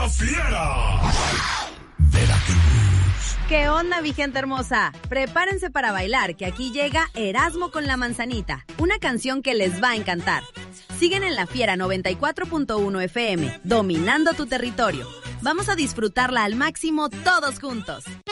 Fiera. Veracruz. ¿Qué onda, mi gente hermosa? Prepárense para bailar, que aquí llega Erasmo con la Manzanita, una canción que les va a encantar. Siguen en La Fiera 94.1 FM, dominando tu territorio. Vamos a disfrutarla al máximo todos juntos.